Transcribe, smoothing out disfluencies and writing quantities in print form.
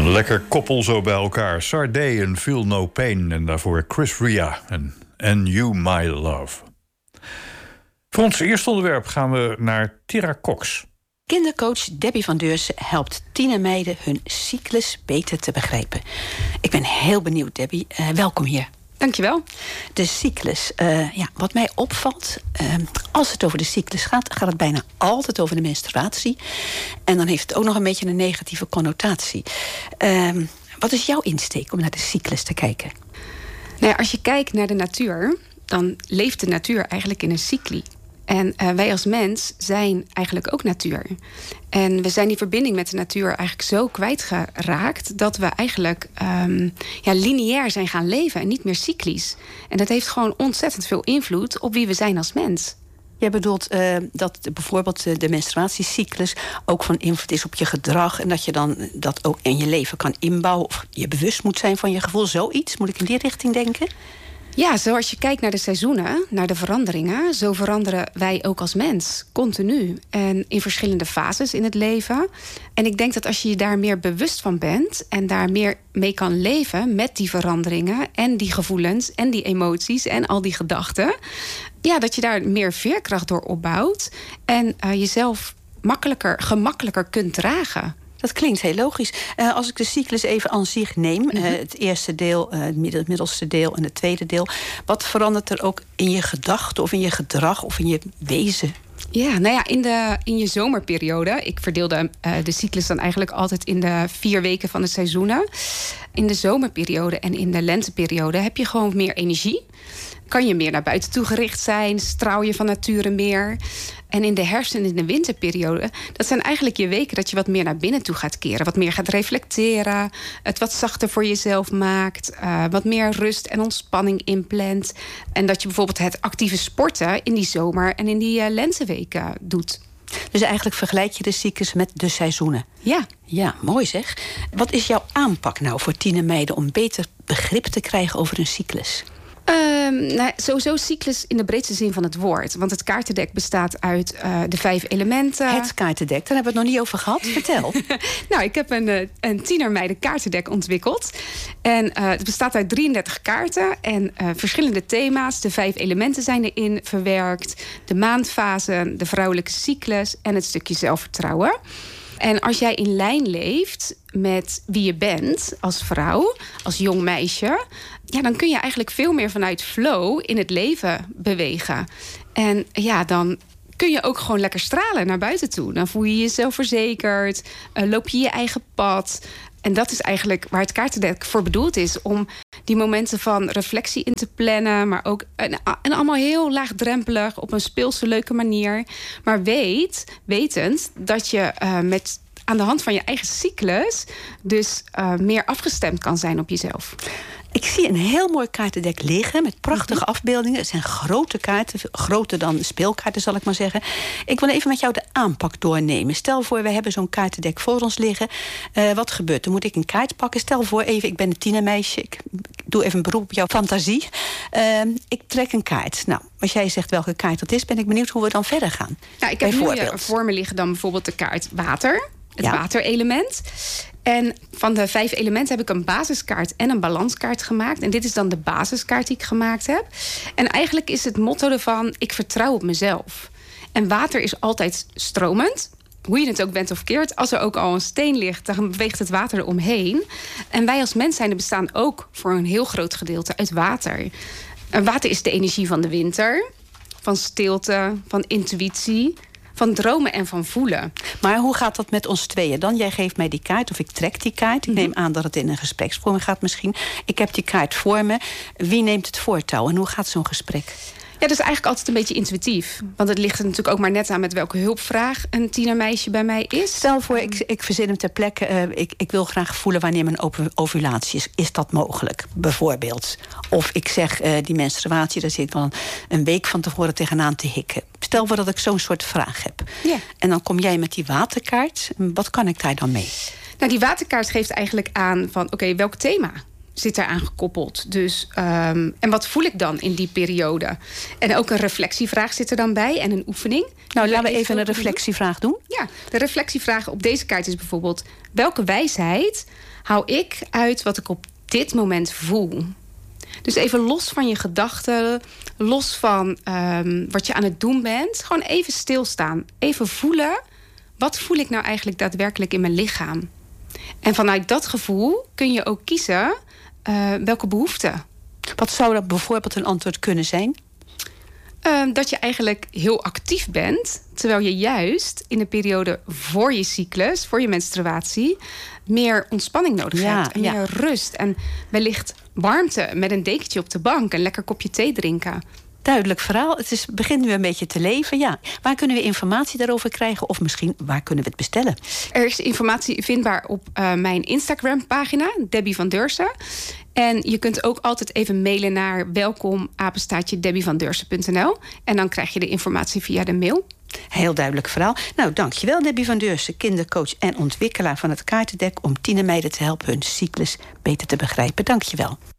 Een lekker koppel zo bij elkaar. Sade en Feel No Pain. En daarvoor Chris Ria en And You My Love. Voor ons eerste onderwerp gaan we naar Tira Cox. Kindercoach Debbie van Deursen helpt tienermeiden hun cyclus beter te begrijpen. Ik ben heel benieuwd, Debbie. Welkom hier. Dankjewel. De cyclus. Wat mij opvalt, als het over de cyclus gaat, gaat het bijna altijd over de menstruatie. En dan heeft het ook nog een beetje een negatieve connotatie. Wat is jouw insteek om naar de cyclus te kijken? Nou ja, als je kijkt naar de natuur, dan leeft de natuur eigenlijk in een cycli. En wij als mens zijn eigenlijk ook natuur. En we zijn die verbinding met de natuur eigenlijk zo kwijtgeraakt dat we eigenlijk lineair zijn gaan leven en niet meer cyclisch. En dat heeft gewoon ontzettend veel invloed op wie we zijn als mens. Jij bedoelt dat bijvoorbeeld de menstruatiecyclus ook van invloed is op je gedrag en dat je dan dat ook in je leven kan inbouwen of je bewust moet zijn van je gevoel. Zoiets? Moet ik in die richting denken? Ja, zoals je kijkt naar de seizoenen, naar de veranderingen, zo veranderen wij ook als mens, continu. En in verschillende fases in het leven. En ik denk dat als je je daar meer bewust van bent en daar meer mee kan leven met die veranderingen en die gevoelens en die emoties en al die gedachten, ja, dat je daar meer veerkracht door opbouwt en jezelf gemakkelijker kunt dragen. Dat klinkt heel logisch. Als ik de cyclus even aan zich neem, het eerste deel, het middelste deel en het tweede deel, wat verandert er ook in je gedachten of in je gedrag of in je wezen? Ja, nou ja, in je zomerperiode, ik verdeelde de cyclus dan eigenlijk altijd in de 4 weken van de seizoenen. In de zomerperiode en in de lenteperiode heb je gewoon meer energie. Kan je meer naar buiten toe gericht zijn, straal je van nature meer. En in de herfst- en in de winterperiode, dat zijn eigenlijk je weken dat je wat meer naar binnen toe gaat keren. Wat meer gaat reflecteren, het wat zachter voor jezelf maakt. Wat meer rust en ontspanning inplant. En dat je bijvoorbeeld het actieve sporten in die zomer- en in die lenteweken doet. Dus eigenlijk vergelijk je de cyclus met de seizoenen. Ja. Ja, mooi zeg. Wat is jouw aanpak nou voor tienermeiden om beter begrip te krijgen over een cyclus? Sowieso cyclus in de breedste zin van het woord. Want het kaartendek bestaat uit de 5 elementen. Het kaartendek, daar hebben we het nog niet over gehad. Vertel. Nou, ik heb een tienermeiden kaartendek ontwikkeld. En het bestaat uit 33 kaarten en verschillende thema's. De 5 elementen zijn erin verwerkt. De maandfasen, de vrouwelijke cyclus en het stukje zelfvertrouwen. En als jij in lijn leeft met wie je bent als vrouw, als jong meisje, ja, dan kun je eigenlijk veel meer vanuit flow in het leven bewegen. En ja, dan kun je ook gewoon lekker stralen naar buiten toe. Dan voel je jezelf verzekerd, loop je je eigen pad. En dat is eigenlijk waar het kaartendek voor bedoeld is, om die momenten van reflectie in te plannen, maar ook en allemaal heel laagdrempelig, op een speelse, leuke manier. Maar wetend dat je aan de hand van je eigen cyclus dus meer afgestemd kan zijn op jezelf. Ik zie een heel mooi kaartendek liggen met prachtige afbeeldingen. Het zijn grote kaarten, groter dan speelkaarten zal ik maar zeggen. Ik wil even met jou de aanpak doornemen. Stel voor, we hebben zo'n kaartendek voor ons liggen. Wat gebeurt? Dan moet ik een kaart pakken. Stel voor even, ik ben een tienermeisje. Ik doe even een beroep op jouw fantasie. Ik trek een kaart. Nou, als jij zegt welke kaart dat is, ben ik benieuwd hoe we dan verder gaan. Nou, ik heb nu voor me liggen dan bijvoorbeeld de kaart water. Het waterelement. En van de 5 elementen heb ik een basiskaart en een balanskaart gemaakt. En dit is dan de basiskaart die ik gemaakt heb. En eigenlijk is het motto ervan, ik vertrouw op mezelf. En water is altijd stromend. Hoe je het ook bent of keert. Als er ook al een steen ligt, dan beweegt het water eromheen. En wij als mens zijn bestaan ook voor een heel groot gedeelte uit water. En water is de energie van de winter. Van stilte, van intuïtie, van dromen en van voelen. Maar hoe gaat dat met ons tweeën dan? Jij geeft mij die kaart of ik trek die kaart. Ik neem aan dat het in een gespreksvorm gaat misschien. Ik heb die kaart voor me. Wie neemt het voortouw en hoe gaat zo'n gesprek? Ja, dat is eigenlijk altijd een beetje intuïtief. Want het ligt er natuurlijk ook maar net aan met welke hulpvraag een tienermeisje bij mij is. Stel voor, ik verzin hem ter plekke. Ik wil graag voelen wanneer mijn ovulatie is. Is dat mogelijk, bijvoorbeeld? Of ik zeg, die menstruatie, daar zit wel een week van tevoren tegenaan te hikken. Stel voor dat ik zo'n soort vraag heb. Ja. En dan kom jij met die waterkaart. Wat kan ik daar dan mee? Nou, die waterkaart geeft eigenlijk aan van, oké, welk thema zit eraan gekoppeld. Dus, en wat voel ik dan in die periode? En ook een reflectievraag zit er dan bij en een oefening. Nou, laten we even een reflectievraag doen. Ja, de reflectievraag op deze kaart is bijvoorbeeld: welke wijsheid hou ik uit wat ik op dit moment voel? Dus even los van je gedachten, los van wat je aan het doen bent. Gewoon even stilstaan. Even voelen, wat voel ik nou eigenlijk daadwerkelijk in mijn lichaam? En vanuit dat gevoel kun je ook kiezen welke behoeften. Wat zou dat bijvoorbeeld een antwoord kunnen zijn? Dat je eigenlijk heel actief bent, terwijl je juist in de periode voor je cyclus, voor je menstruatie, meer ontspanning nodig hebt. En meer rust. En wellicht warmte met een dekentje op de bank, een lekker kopje thee drinken. Duidelijk verhaal. Het begint nu een beetje te leven. Ja. Waar kunnen we informatie daarover krijgen? Of misschien, waar kunnen we het bestellen? Er is informatie vindbaar op mijn Instagram-pagina, Debbie van Deursen. En je kunt ook altijd even mailen naar welkom@debbievandeursen.nl. En dan krijg je de informatie via de mail. Heel duidelijk verhaal. Nou, dankjewel Debbie van Deursen, kindercoach en ontwikkelaar van het kaartendek, om tienermeiden te helpen hun cyclus beter te begrijpen. Dankjewel.